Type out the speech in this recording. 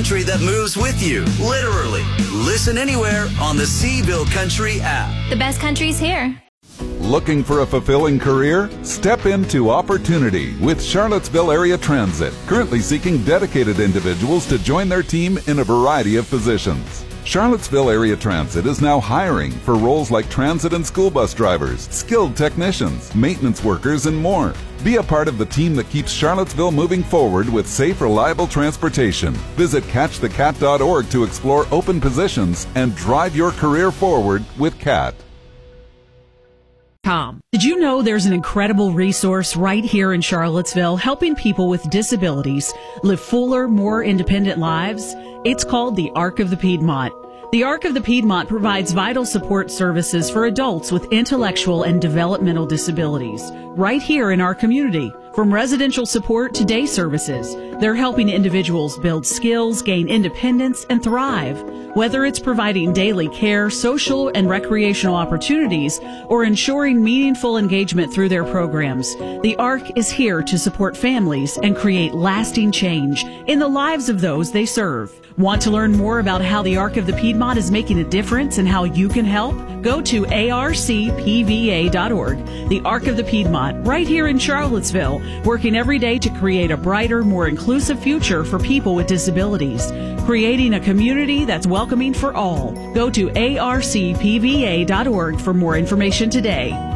country that moves with you, literally. Listen anywhere on the Seville Country app. The best country's here. Looking for a fulfilling career? Step into opportunity with Charlottesville Area Transit, currently seeking dedicated individuals to join their team in a variety of positions. Charlottesville Area Transit is now hiring for roles like transit and school bus drivers, skilled technicians, maintenance workers, and more. Be a part of the team that keeps Charlottesville moving forward with safe, reliable transportation. Visit catchthecat.org to explore open positions and drive your career forward with CAT. Did you know there's an incredible resource right here in Charlottesville helping people with disabilities live fuller, more independent lives? It's called the Arc of the Piedmont. The Arc of the Piedmont provides vital support services for adults with intellectual and developmental disabilities right here in our community. From residential support to day services, they're helping individuals build skills, gain independence, and thrive. Whether it's providing daily care, social and recreational opportunities, or ensuring meaningful engagement through their programs, the ARC is here to support families and create lasting change in the lives of those they serve. Want to learn more about how the Arc of the Piedmont is making a difference and how you can help? Go to arcpva.org. The Arc of the Piedmont, right here in Charlottesville, working every day to create a brighter, more inclusive future for people with disabilities, creating a community that's welcoming for all. Go to arcpva.org for more information today.